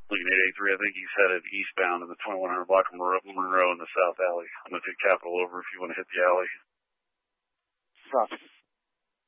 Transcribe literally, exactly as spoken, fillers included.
Looking at eight three, I think he's headed eastbound in the twenty-one hundred block of Monroe in the South Alley. I'm going to take Capital over if you want to hit the alley. Copy.